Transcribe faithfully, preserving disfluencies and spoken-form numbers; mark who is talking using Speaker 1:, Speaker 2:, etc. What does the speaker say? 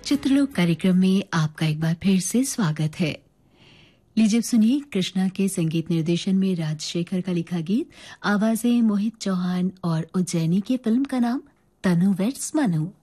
Speaker 1: चित्रलोक कार्यक्रम में आपका एक बार फिर से स्वागत है। लीजिए सुनिए कृष्णा के संगीत निर्देशन में राजशेखर का लिखा गीत, आवाजें मोहित चौहान और उज्जैनी की फिल्म का नाम तनु वेट्स मनु।